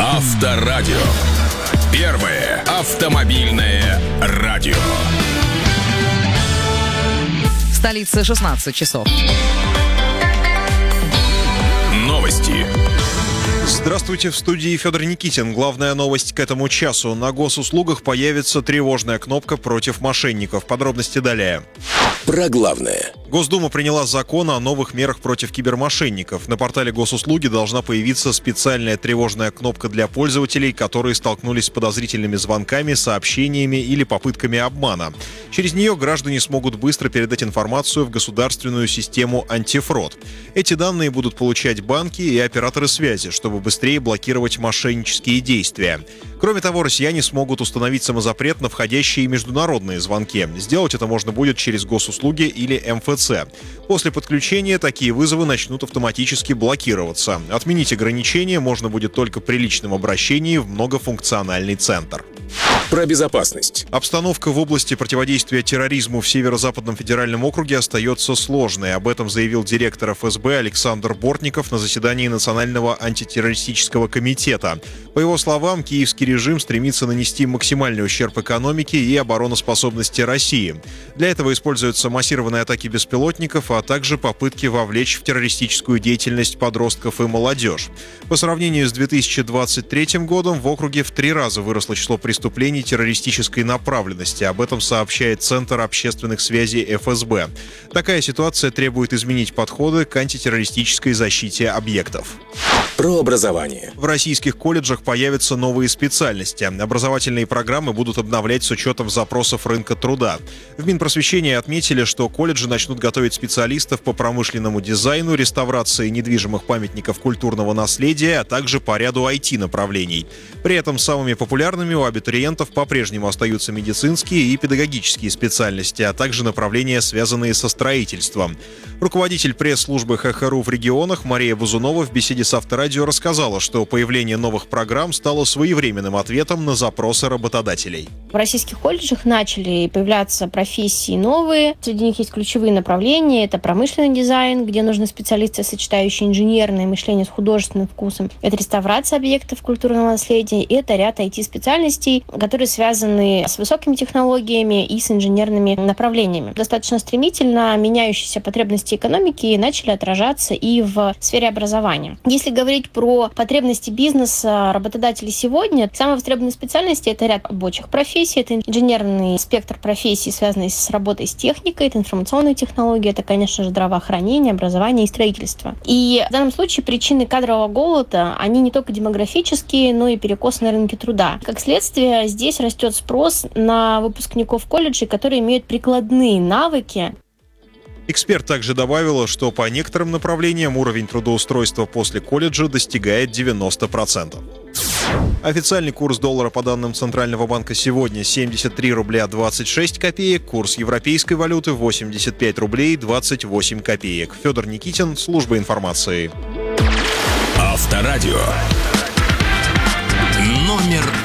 Авторадио. Первое автомобильное радио. В столице 16 часов. Новости. Здравствуйте, в студии Федор Никитин. Главная новость к этому часу. На госуслугах появится тревожная кнопка против мошенников. Подробности далее. Про главное. Госдума приняла закон о новых мерах против кибермошенников. На портале госуслуги должна появиться специальная тревожная кнопка для пользователей, которые столкнулись с подозрительными звонками, сообщениями или попытками обмана. Через нее граждане смогут быстро передать информацию в государственную систему антифрод. Эти данные будут получать банки и операторы связи, чтобы быстрее блокировать мошеннические действия. Кроме того, россияне смогут установить самозапрет на входящие международные звонки. Сделать это можно будет через госуслуги или МФЦ. После подключения такие вызовы начнут автоматически блокироваться. Отменить ограничения можно будет только при личном обращении в многофункциональный центр. Про безопасность. Обстановка в области противодействия терроризму в Северо-Западном федеральном округе остается сложной. Об этом заявил директор ФСБ Александр Бортников на заседании Национального антитеррористического комитета. По его словам, киевский режим стремится нанести максимальный ущерб экономике и обороноспособности России. Для этого используются массированные атаки беспилотников, а также попытки вовлечь в террористическую деятельность подростков и молодежь. По сравнению с 2023 годом в округе в 3 раза выросло число преступлений террористической направленности. Об этом сообщает Центр общественных связей ФСБ. Такая ситуация требует изменить подходы к антитеррористической защите объектов. Про образование. В российских колледжах появятся новые специальности. Образовательные программы будут обновлять с учетом запросов рынка труда. В Минпросвещении отметили, что колледжи начнут готовить специалистов по промышленному дизайну, реставрации недвижимых памятников культурного наследия, а также по ряду IT-направлений. При этом самыми популярными у абитуриентов по-прежнему остаются медицинские и педагогические специальности, а также направления, связанные со строительством. Руководитель пресс-службы ХХРУ в регионах Мария Бузунова в беседе с Авторадио рассказала, что появление новых программ стало своевременным ответом на запросы работодателей. В российских колледжах начали появляться профессии новые. Среди них есть ключевые направления. Это промышленный дизайн, где нужны специалисты, сочетающие инженерное мышление с художественным вкусом. Это реставрация объектов культурного наследия. И это ряд IT-специальностей, которые связаны с высокими технологиями и с инженерными направлениями. Достаточно стремительно меняющиеся потребности экономики начали отражаться и в сфере образования. Если говорить про потребности бизнеса, работодателей сегодня, самые востребованные специальности — это ряд рабочих профессий, это инженерный спектр профессий, связанный с работой с техникой, это информационные технологии, это, конечно же, здравоохранение, образование и строительство. И в данном случае причины кадрового голода, они не только демографические, но и перекосы на рынке труда. Как следствие, здесь растет спрос на выпускников колледжей, которые имеют прикладные навыки. Эксперт также добавила, что по некоторым направлениям уровень трудоустройства после колледжа достигает 90%. Официальный курс доллара по данным Центрального банка сегодня 73 рубля 26 копеек, курс европейской валюты 85 рублей 28 копеек. Федор Никитин, служба информации. Авторадио. Номер